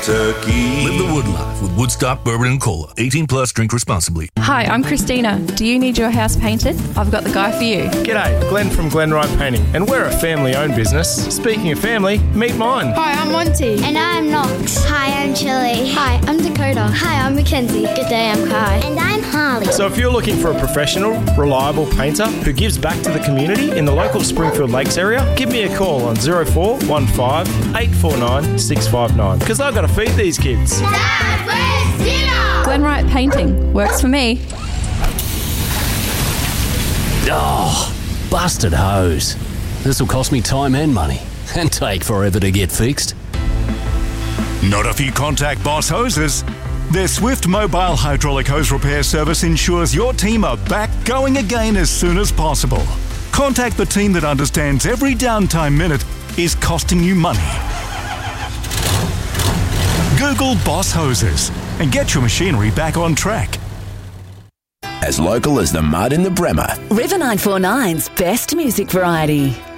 Kentucky. Live the wood life with Woodstock Bourbon and Cola. 18 plus, drink responsibly. Hi, I'm Christina. Do you need your house painted? I've got the guy for you. G'day, Glenn from Glenwright Painting, and we're a family-owned business. Speaking of family, meet mine. Hi, I'm Monty. And I'm Knox. Hi, I'm Chili. Hi, I'm Dakota. Hi, I'm Mackenzie. Good day, I'm Kai. And I'm Harley. So if you're looking for a professional, reliable painter who gives back to the community in the local Springfield Lakes area, give me a call on 0415 849 659, because I've got to feed these kids. Dad, where's dinner? Glenwright Painting. Works for me. Oh, busted hose. This will cost me time and money and take forever to get fixed. Not if you contact Boss Hoses. Their swift mobile hydraulic hose repair service ensures your team are back going again as soon as possible. Contact the team that understands every downtime minute is costing you money. Google Boss Hoses and get your machinery back on track. As local as the mud in the Bremer. River 949's best music variety.